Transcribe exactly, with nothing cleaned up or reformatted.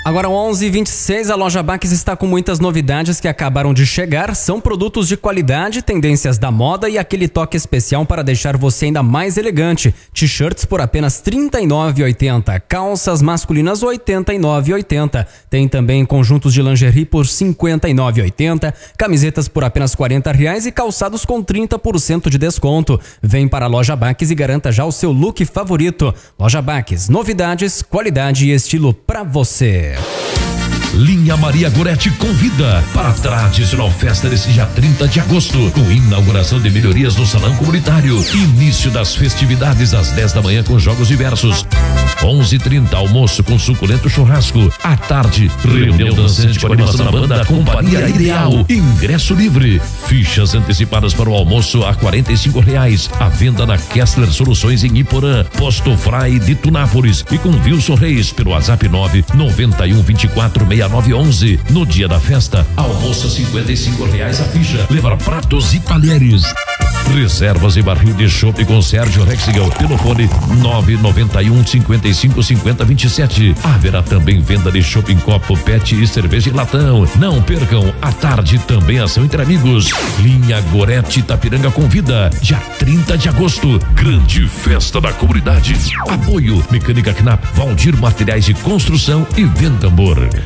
Agora onze e vinte e seis, a loja Baques está com muitas novidades que acabaram de chegar. São produtos de qualidade, tendências da moda e aquele toque especial para deixar você ainda mais elegante. T-shirts por apenas trinta e nove reais e oitenta centavos, calças masculinas oitenta e nove reais e oitenta centavos. Tem também conjuntos de lingerie por cinquenta e nove reais e oitenta centavos, camisetas por apenas quarenta reais e calçados com trinta por cento de desconto. Vem para a loja Baques e garanta já o seu look favorito. Loja Baques, novidades, qualidade e estilo para você. Linha Maria Goretti convida para a tradicional festa desse dia trinta de agosto, com inauguração de melhorias no salão comunitário. Início das festividades às dez da manhã com jogos diversos. onze e trinta, almoço com suculento churrasco. À tarde, reunião dançante com animação da banda Companhia Ideal. Ingresso livre. Fichas antecipadas para o almoço a quarenta e cinco reais. A venda na Kessler Soluções em Iporã, Posto Frai de Tunápolis e com Wilson Reis pelo WhatsApp nove nove um, vinte e quatro, sessenta e nove onze. No dia da festa, almoço cinquenta e cinco reais a ficha. Levar pratos e talheres. Reservas e barril de chopp com Sérgio Rexigel. Telefone nove nove um, cinquenta e cinco, cinquenta, vinte e sete. Haverá também venda de chopp em copo, pet e cerveja em latão. Não percam, à tarde também ação entre amigos. Linha Goretti Itapiranga convida. Dia trinta de agosto, grande festa da comunidade. Apoio Mecânica Knapp, Valdir Materiais de Construção e Ventambor.